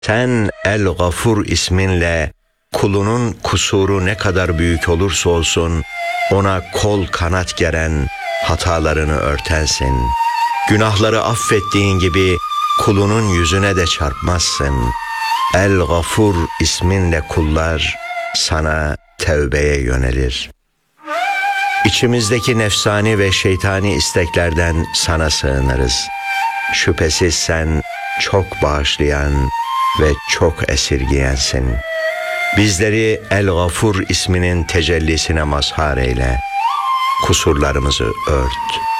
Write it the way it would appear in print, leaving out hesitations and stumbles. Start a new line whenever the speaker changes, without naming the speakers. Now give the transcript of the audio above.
Sen El-Gafur isminle kulunun kusuru ne kadar büyük olursa olsun ona kol kanat geren, hatalarını örtensin. Günahları affettiğin gibi kulunun yüzüne de çarpmazsın. El-Gafur isminle kullar sana tevbeye yönelir. İçimizdeki nefsani ve şeytani isteklerden sana sığınırız. Şüphesiz sen çok bağışlayan ve çok esirgiyensin. Bizleri El-Gafur isminin tecellisine mazhar eyle. Kusurlarımızı ört.